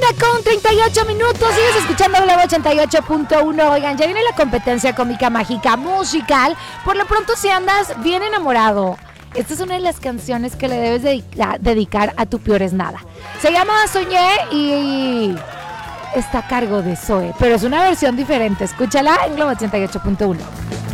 con 38 minutos. Sigues escuchando Globo 88.1. Oigan, ya viene la competencia cómica mágica musical. Por lo pronto, si andas bien enamorado, esta es una de las canciones que le debes dedicar a tu peor es nada. Se llama Soñé y está a cargo de Zoe, pero es una versión diferente. Escúchala en Globo 88.1.